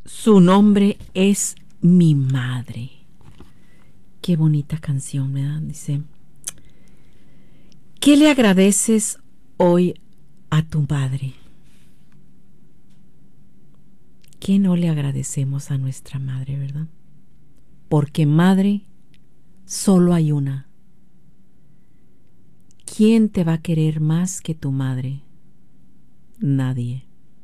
Su nombre es mi madre. Qué bonita canción, ¿verdad? Dice, ¿qué le agradeces hoy a tu madre? ¿Qué no le agradecemos a nuestra madre, verdad? Porque madre solo hay una. ¿Quién te va a querer más que tu madre? Nadie.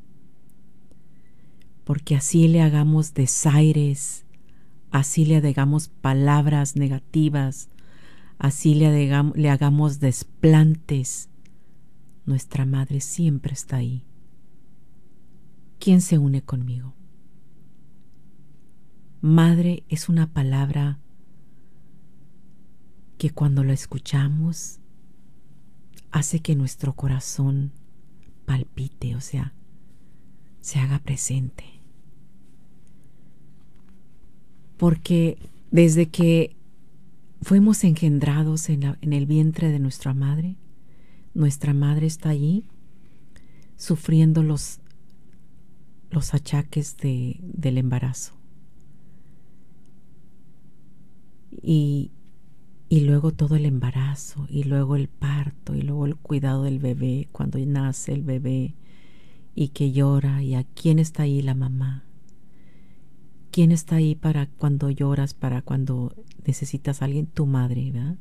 Porque así le hagamos desaires, así le hagamos palabras negativas, así le hagamos desplantes, nuestra madre siempre está ahí. ¿Quién se une conmigo? Madre es una palabra que cuando la escuchamos hace que nuestro corazón palpite, o sea, se haga presente. Porque desde que fuimos engendrados en el vientre de nuestra madre está allí sufriendo los achaques del embarazo. Y luego todo el embarazo, y luego el parto, y luego el cuidado del bebé cuando nace el bebé, y que llora, y a quién está ahí la mamá. ¿Quién está ahí para cuando lloras, para cuando necesitas a alguien? Tu madre, ¿verdad?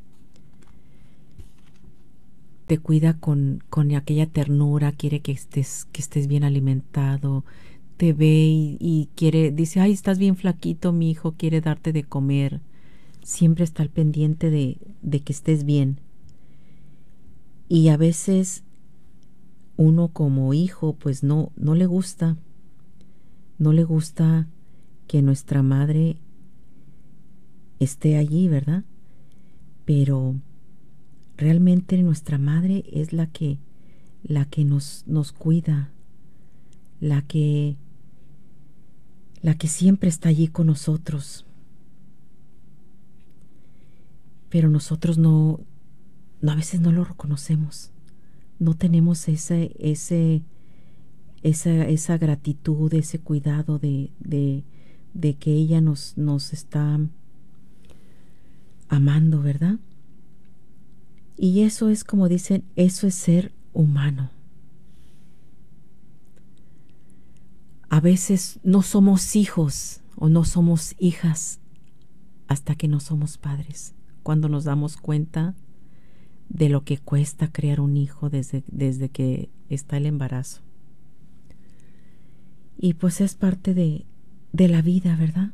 Te cuida con aquella ternura, quiere que estés bien alimentado, te ve y quiere, dice, ay, estás bien flaquito, mi hijo, quiere darte de comer. Siempre está al pendiente de que estés bien. Y a veces uno como hijo, pues no le gusta que nuestra madre esté allí, ¿verdad? Pero realmente nuestra madre es la que nos cuida, la que siempre está allí con nosotros. Pero nosotros a veces no lo reconocemos. No tenemos esa gratitud, ese cuidado de que ella nos está amando, ¿verdad? Y eso es, como dicen, eso es ser humano. A veces no somos hijos o no somos hijas hasta que no somos padres, cuando nos damos cuenta de lo que cuesta crear un hijo desde que está el embarazo. Y pues es parte de la vida, ¿verdad?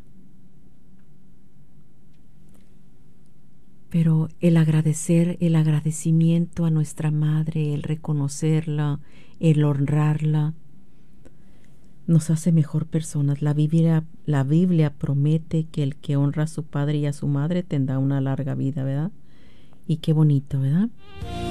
Pero el agradecimiento a nuestra madre, el reconocerla, el honrarla, nos hace mejor personas. La Biblia promete que el que honra a su padre y a su madre tendrá una larga vida, ¿verdad? Y qué bonito, ¿verdad?